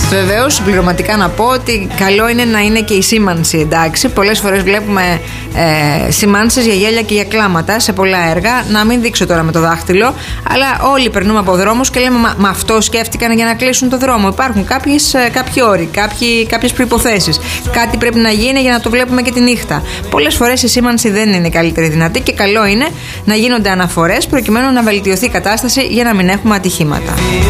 Βεβαίως, συμπληρωματικά να πω ότι καλό είναι να είναι και η σήμανση, εντάξει. Πολλές φορές βλέπουμε σημάνσεις για γέλια και για κλάματα σε πολλά έργα. Να μην δείξω τώρα με το δάχτυλο, αλλά όλοι περνούμε από δρόμους και λέμε μα αυτό σκέφτηκαν για να κλείσουν το δρόμο. Υπάρχουν κάποιοι όροι, κάποιες προϋποθέσεις. Κάτι πρέπει να γίνει για να το βλέπουμε και τη νύχτα. Πολλές φορές η σήμανση δεν είναι η καλύτερη δυνατή και καλό είναι να γίνονται αναφορές προκειμένου να βελτιωθεί η κατάσταση για να μην έχουμε ατυχήματα.